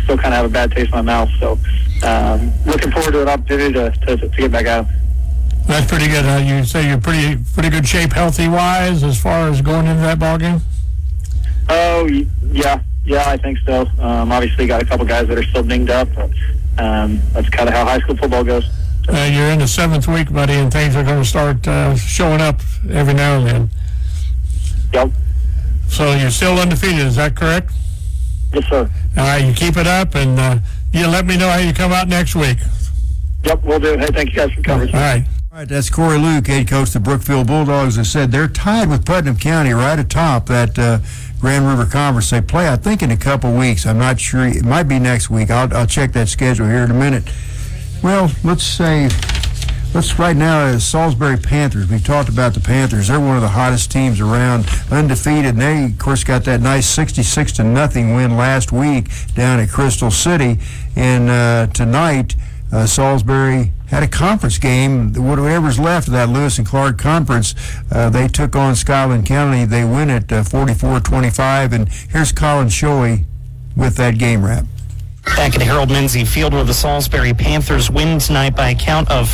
still kind of have a bad taste in my mouth. So looking forward to an opportunity to get back out. That's pretty good. You say you're pretty good shape, healthy-wise, as far as going into that ball game? Oh, yeah, I think so. Obviously, got a couple guys that are still dinged up. But, that's kind of how high school football goes. You're in the 7th week, buddy, and things are going to start showing up every now and then. Yep. So you're still undefeated, is that correct? Yes, sir. All right, you keep it up, and you let me know how you come out next week. Yep, we'll do. Hey, thank you guys for covering. All right. All right, that's Corey Luke, head coach of the Brookfield Bulldogs. As I said, they're tied with Putnam County right atop that Grand River Conference. They play, I think, in a couple weeks. I'm not sure. It might be next week. I'll check that schedule here in a minute. Well, let's right now Salisbury Panthers. We talked about the Panthers. They're one of the hottest teams around, undefeated. And they, of course, got that nice 66-0 win last week down at Crystal City. And tonight, Salisbury had a conference game. Whatever's left of that Lewis and Clark conference, they took on Scotland County. They win it 44-25. And here's Colin Shoei with that game wrap. Back at Harold Menzie Field, where the Salisbury Panthers win tonight by a count of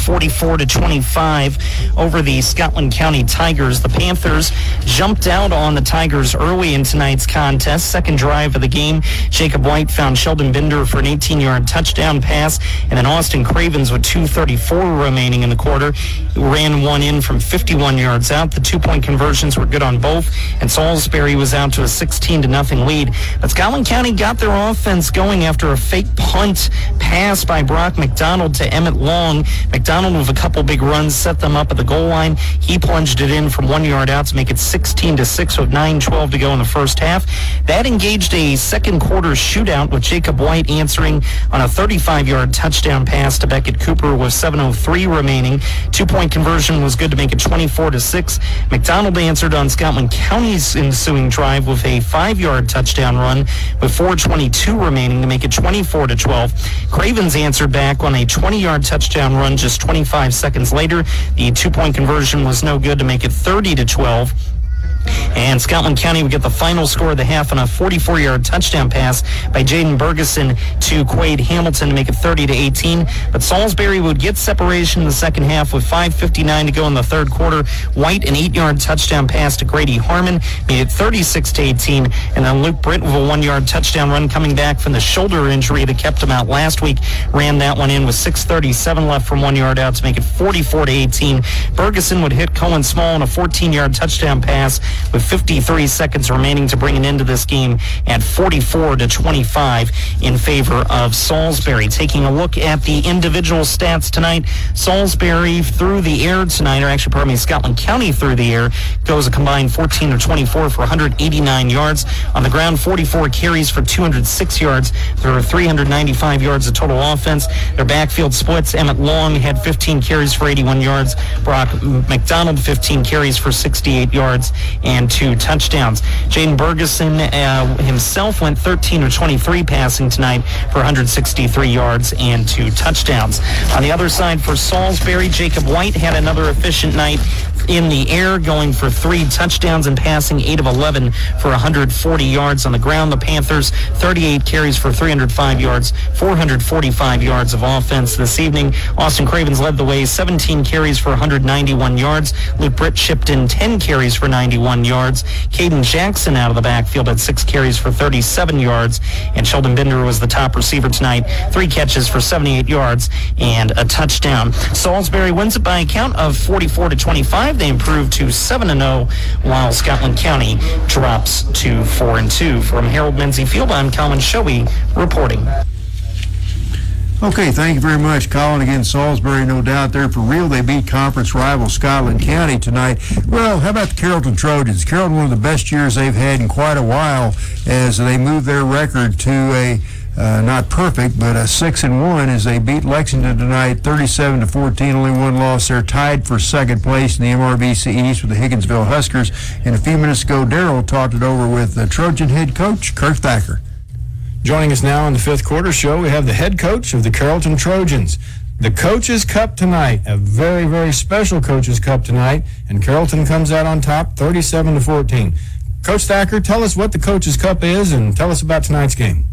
44-25 over the Scotland County Tigers. The Panthers jumped out on the Tigers early in tonight's contest. Second drive of the game, Jacob White found Sheldon Binder for an 18-yard touchdown pass, and then Austin Cravens with 2:34 remaining in the quarter ran one in from 51 yards out. The 2-point conversions were good on both, and Salisbury was out to a 16-0 lead. But Scotland County got their offense going after a fake punt pass by Brock McDonald to Emmett Long. McDonald with a couple big runs set them up at the goal line. He plunged it in from 1 yard out to make it 16-6 with 9:12 to go in the first half. That engaged a second quarter shootout with Jacob White answering on a 35-yard touchdown pass to Beckett Cooper with 7:03 remaining. 2-point conversion was good to make it 24-6. McDonald answered on Scotland County's ensuing drive with a 5-yard touchdown run with 4:22 remaining to make it 24-12. Cravens answered back on a 20-yard touchdown run just 25 seconds later. The 2-point conversion was no good to make it 30-12. And Scotland County would get the final score of the half on a 44-yard touchdown pass by Jaden Bergeson to Quade Hamilton to make it 30-18. But Salisbury would get separation in the second half with 5:59 to go in the third quarter. White, an 8-yard touchdown pass to Grady Harmon, made it 36-18. And then Luke Britt with a 1-yard touchdown run coming back from the shoulder injury that kept him out last week. Ran that one in with 6:37 left from 1 yard out to make it 44-18. Bergeson would hit Cohen Small on a 14-yard touchdown pass with 53 seconds remaining to bring an end to this game at 44-25 in favor of Salisbury. Taking a look at the individual stats tonight, Salisbury through the air tonight, or actually, pardon me, Scotland County through the air goes a combined 14-24 for 189 yards. On the ground, 44 carries for 206 yards. There are 395 yards of total offense. Their backfield splits, Emmett Long had 15 carries for 81 yards. Brock McDonald, 15 carries for 68 yards and 2 touchdowns. Jaden Bergeson himself went 13-23 passing tonight for 163 yards and 2 touchdowns. On the other side for Salisbury, Jacob White had another efficient night in the air, going for 3 touchdowns and passing 8 of 11 for 140 yards. On the ground, the Panthers 38 carries for 305 yards, 445 yards of offense this evening. Austin Cravens led the way, 17 carries for 191 yards. Luke Britt chipped in 10 carries for 91 yards. Caden Jackson out of the backfield had 6 carries for 37 yards, and Sheldon Binder was the top receiver tonight, 3 catches for 78 yards and a touchdown. Salisbury wins it by a count of 44-25. They improve to 7-0, while Scotland County drops to 4-2. From Harold Menzie Field, I'm Colin Shoei reporting. Okay, thank you very much, Colin. Again, Salisbury, no doubt, they're for real. They beat conference rival Scotland County tonight. Well, how about the Carrollton Trojans? Carrollton, one of the best years they've had in quite a while, as they move their record to a not perfect, but a 6-1 as they beat Lexington tonight, 37-14. Only one loss. They're tied for second place in the MRVC East with the Higginsville Huskers. And a few minutes ago, Darrell talked it over with the Trojan head coach, Kurt Thacker. Joining us now on the fifth quarter show, we have the head coach of the Carrollton Trojans. The Coaches Cup tonight, a very, very special Coaches Cup tonight, and Carrollton comes out on top, 37-14. Coach Thacker, tell us what the Coaches Cup is and tell us about tonight's game.